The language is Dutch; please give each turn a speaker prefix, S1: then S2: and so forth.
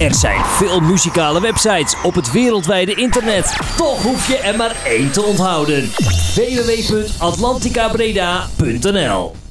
S1: Er zijn veel muzikale websites op het wereldwijde internet. Toch hoef je er maar één te onthouden. www.atlanticabreda.nl